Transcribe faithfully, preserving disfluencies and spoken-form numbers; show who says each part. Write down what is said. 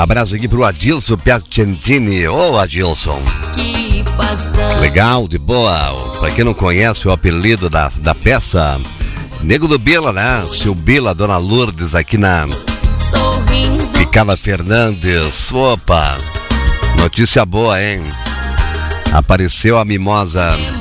Speaker 1: Abraço aqui pro Adilson Piacentini. Ô, Adilson. Legal, de boa. Pra quem não conhece o apelido da, da peça, Nego do Bila, né? Seu Bila, Dona Lourdes, aqui na Picada Fernandes. Opa, notícia boa, hein? Apareceu a mimosa